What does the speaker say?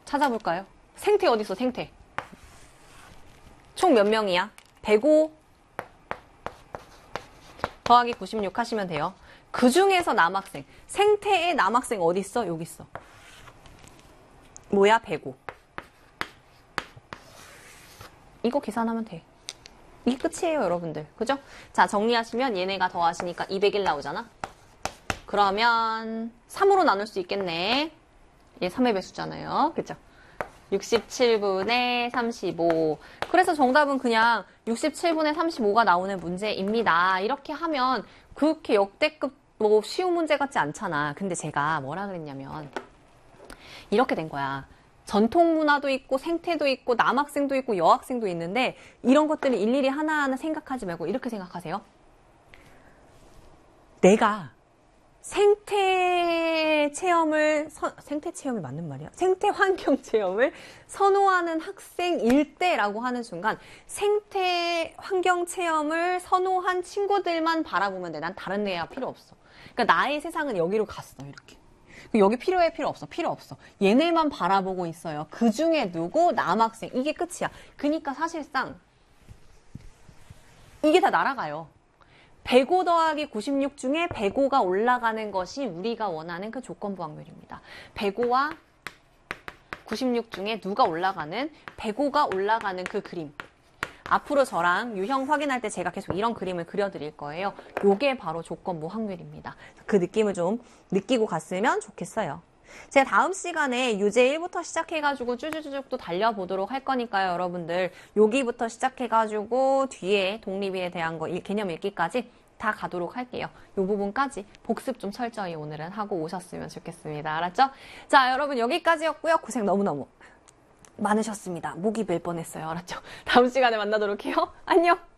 찾아볼까요? 생태 어디 있어, 생태. 총 몇 명이야? 105 더하기 96 하시면 돼요. 그 중에서 남학생. 생태의 남학생 어디 있어? 여기 있어. 뭐야? 105. 이거 계산하면 돼. 이게 끝이에요, 여러분들. 그죠? 자, 정리하시면 얘네가 더하시니까 201 나오잖아? 그러면 3으로 나눌 수 있겠네. 얘 3의 배수잖아요. 그죠? 67분의 35. 그래서 정답은 그냥 67분의 35가 나오는 문제입니다. 이렇게 하면 그렇게 역대급 뭐 쉬운 문제 같지 않잖아. 근데 제가 뭐라 그랬냐면 이렇게 된 거야. 전통 문화도 있고 생태도 있고 남학생도 있고 여학생도 있는데 이런 것들을 일일이 하나하나 생각하지 말고 이렇게 생각하세요. 내가 생태 체험이 맞는 말이야? 생태 환경 체험을 선호하는 학생일 때라고 하는 순간 생태 환경 체험을 선호한 친구들만 바라보면 돼. 난 다른 애가 필요 없어. 그러니까 나의 세상은 여기로 갔어. 이렇게. 여기 필요해? 필요 없어. 필요 없어. 얘네만 바라보고 있어요. 그 중에 누구? 남학생. 이게 끝이야. 그러니까 사실상 이게 다 날아가요. 105 더하기 96 중에 105가 올라가는 것이 우리가 원하는 그 조건부 확률입니다. 105와 96 중에 누가 올라가는 105가 올라가는 그 그림. 앞으로 저랑 유형 확인할 때 제가 계속 이런 그림을 그려드릴 거예요. 요게 바로 조건부 확률입니다. 그 느낌을 좀 느끼고 갔으면 좋겠어요. 제가 다음 시간에 유제 1부터 시작해가지고 쭈쭈쭈쭉 또 달려보도록 할 거니까요, 여러분들. 여기부터 시작해가지고 뒤에 독립에 대한 거, 개념 읽기까지 다 가도록 할게요. 이 부분까지 복습 좀 철저히 오늘은 하고 오셨으면 좋겠습니다. 알았죠? 자, 여러분 여기까지였고요. 고생 너무너무 많으셨습니다. 목이 멜 뻔했어요. 알았죠? 다음 시간에 만나도록 해요. 안녕!